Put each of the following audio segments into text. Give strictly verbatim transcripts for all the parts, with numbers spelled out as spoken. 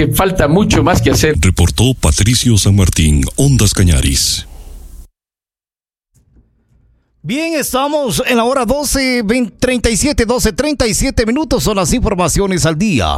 que falta mucho más que hacer. Reportó Patricio San Martín, Ondas Cañaris. Bien, estamos en la hora doce, treinta y siete, doce, treinta y siete minutos, son las informaciones al día.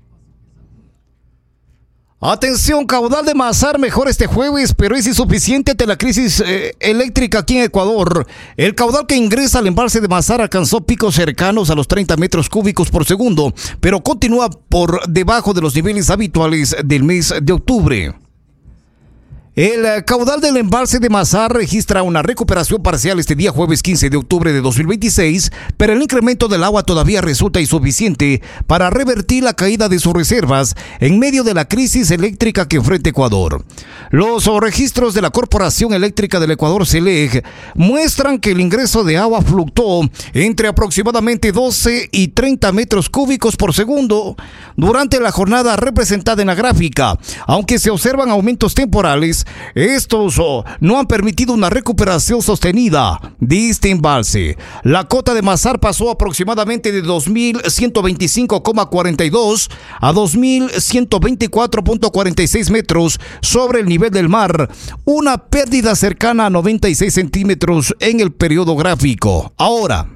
Atención, caudal de Mazar mejora este jueves, pero es insuficiente ante la crisis eh, eléctrica aquí en Ecuador. El caudal que ingresa al embalse de Mazar alcanzó picos cercanos a los treinta metros cúbicos por segundo, pero continúa por debajo de los niveles habituales del mes de octubre. El caudal del embalse de Mazar registra una recuperación parcial este día jueves quince de octubre de dos mil veintiséis, pero el incremento del agua todavía resulta insuficiente para revertir la caída de sus reservas en medio de la crisis eléctrica que enfrenta Ecuador. Los registros de la Corporación Eléctrica del Ecuador, CELEC, muestran que el ingreso de agua fluctuó entre aproximadamente doce y treinta metros cúbicos por segundo durante la jornada representada en la gráfica, aunque se observan aumentos temporales. Estos oh, no han permitido una recuperación sostenida de este embalse. La cota de Mazar pasó aproximadamente de dos mil ciento veinticinco coma cuarenta y dos a dos mil ciento veinticuatro coma cuarenta y seis metros sobre el nivel del mar, una pérdida cercana a noventa y seis centímetros en el periodo gráfico. Ahora,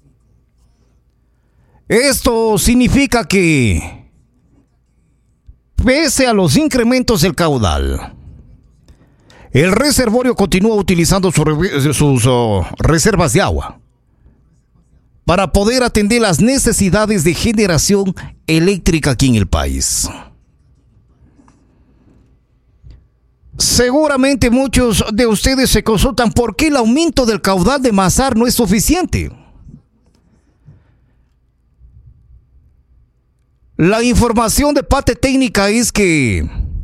esto significa que, pese a los incrementos del caudal, el reservorio continúa utilizando su re- sus uh, reservas de agua para poder atender las necesidades de generación eléctrica aquí en el país. Seguramente muchos de ustedes se consultan por qué el aumento del caudal de Mazar no es suficiente. La información de parte técnica es que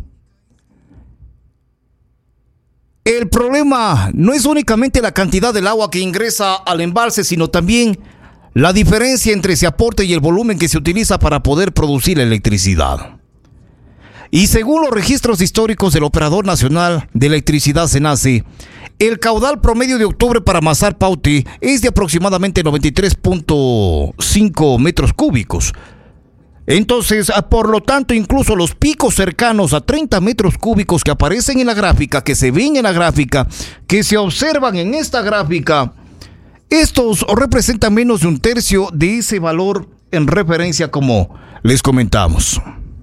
el problema no es únicamente la cantidad del agua que ingresa al embalse, sino también la diferencia entre ese aporte y el volumen que se utiliza para poder producir electricidad. Y según los registros históricos del Operador Nacional de Electricidad, SENACE, el caudal promedio de octubre para Mazar Paute es de aproximadamente noventa y tres punto cinco metros cúbicos. Entonces, por lo tanto, incluso los picos cercanos a treinta metros cúbicos que aparecen en la gráfica, que se ven en la gráfica, que se observan en esta gráfica, estos representan menos de un tercio de ese valor en referencia, como les comentamos.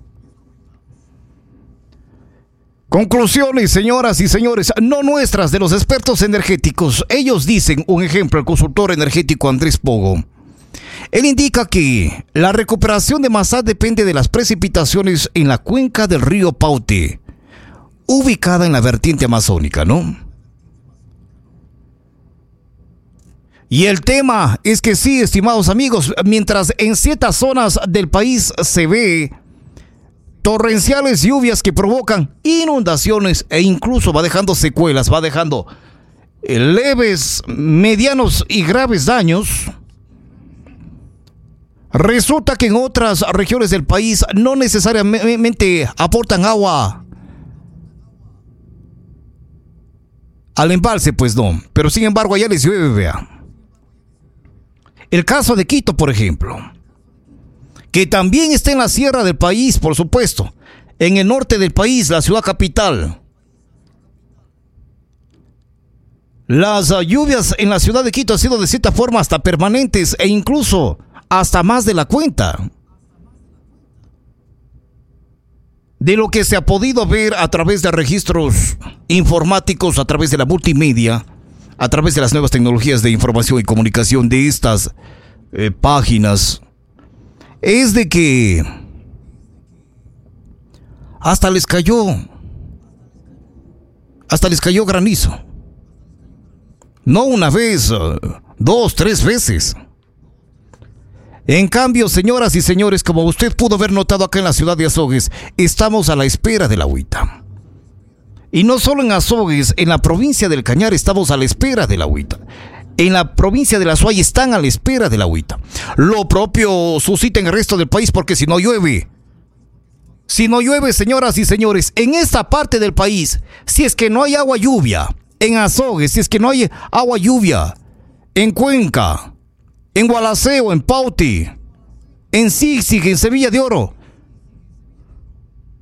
Conclusiones, señoras y señores, no nuestras, de los expertos energéticos. Ellos dicen, un ejemplo, el consultor energético Andrés Pogo. Él indica que la recuperación de Mazar depende de las precipitaciones en la cuenca del río Paute, ubicada en la vertiente amazónica, ¿no? Y el tema es que sí, estimados amigos, mientras en ciertas zonas del país se ve torrenciales lluvias que provocan inundaciones e incluso va dejando secuelas, va dejando leves, medianos y graves daños, resulta que en otras regiones del país no necesariamente aportan agua al embalse, pues no. Pero sin embargo allá les llueve, vea. El caso de Quito, por ejemplo, que también está en la sierra del país, por supuesto, en el norte del país, la ciudad capital. Las uh, lluvias en la ciudad de Quito han sido de cierta forma hasta permanentes e incluso hasta más de la cuenta. De lo que se ha podido ver a través de registros informáticos, a través de la multimedia, a través de las nuevas tecnologías de información y comunicación de estas eh, páginas, es de que hasta les cayó, hasta les cayó granizo. No una vez, uh, dos, tres veces. En cambio, señoras y señores, como usted pudo haber notado acá en la ciudad de Azogues, estamos a la espera del agüita. Y no solo en Azogues, en la provincia del Cañar estamos a la espera del agüita. En la provincia de La Suay están a la espera del agüita. Lo propio suscita en el resto del país, porque si no llueve, si no llueve, señoras y señores, en esta parte del país, si es que no hay agua lluvia, en Azogues, si es que no hay agua lluvia, en Cuenca, en Gualaceo, en Pauti, en Zig-Zig, en Sevilla de Oro,